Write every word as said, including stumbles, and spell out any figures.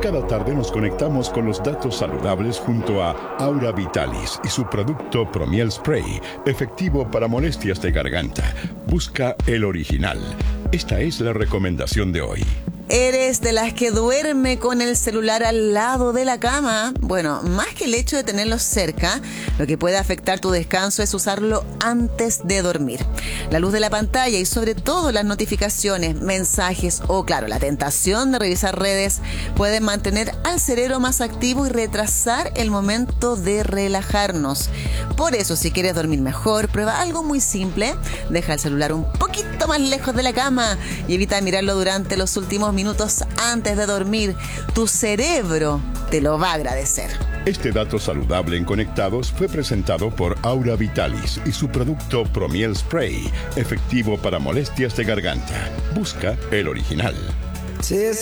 Cada tarde nos conectamos con los datos saludables junto a Aura Vitalis y su producto Promiel Spray, efectivo para molestias de garganta. Busca el original. Esta es la recomendación de hoy. ¿Eres de las que duerme con el celular al lado de la cama? Bueno, más que el hecho de tenerlo cerca, lo que puede afectar tu descanso es usarlo antes de dormir. La luz de la pantalla y sobre todo las notificaciones, mensajes o, claro, la tentación de revisar redes pueden mantener al cerebro más activo y retrasar el momento de relajarnos. Por eso, si quieres dormir mejor, prueba algo muy simple. Deja el celular un poquito más lejos de la cama y evita mirarlo durante los últimos minutos antes de dormir. Tu cerebro te lo va a agradecer. Este dato saludable en Conectados fue presentado por Aura Vitalis y su producto Promiel Spray, efectivo para molestias de garganta. Busca el original. Tis